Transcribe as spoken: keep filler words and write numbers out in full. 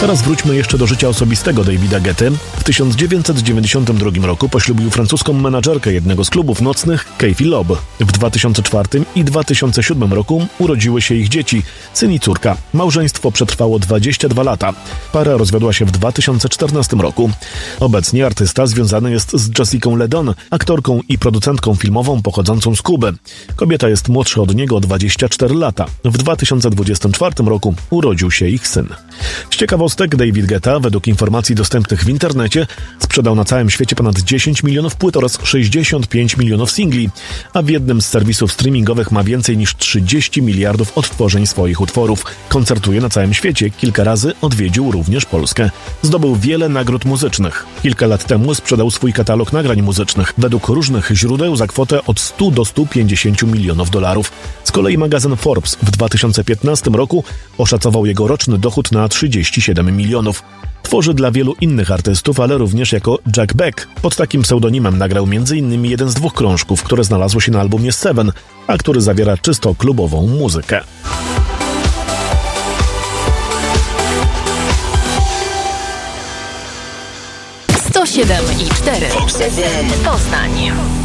Teraz wróćmy jeszcze do życia osobistego Davida Guetty. W tysiąc dziewięćset dziewięćdziesiątym drugim roku poślubił francuską menadżerkę jednego z klubów nocnych, Kiefi Loeb. W dwa tysiące czwartym i dwa tysiące siódmym roku urodziły się ich dzieci, syn i córka. Małżeństwo przetrwało dwadzieścia dwa lata. Para rozwiodła się w dwa tysiące czternastym roku. Obecnie artysta związany jest z Jessicą LeDon, aktorką i producentką filmową pochodzącą z Kuby. Kobieta jest młodsza od niego o dwadzieścia cztery lata. W dwa tysiące dwudziestym czwartym roku urodził się ich syn. Z ciekawostek David Guetta, według informacji dostępnych w internecie, sprzedał na całym świecie ponad dziesięć milionów płyt oraz sześćdziesiąt pięć milionów singli, a w jednym z serwisów streamingowych ma więcej niż trzydzieści miliardów odtworzeń swoich utworów. Koncertuje na całym świecie, kilka razy odwiedził również Polskę. Zdobył wiele nagród muzycznych. Kilka lat temu sprzedał swój katalog nagrań muzycznych, według różnych źródeł za kwotę od stu do stu pięćdziesięciu milionów dolarów. Z kolei magazyn Forbes w dwa tysiące piętnastym roku oszacował jego roczny dochód na trzydzieści siedem milionów. Tworzy dla wielu innych artystów, ale również jako Jack Beck. Pod takim pseudonimem nagrał między innymi jeden z dwóch krążków, które znalazło się na albumie Seven, a który zawiera czysto klubową muzykę. sto siedem i cztery Poznań.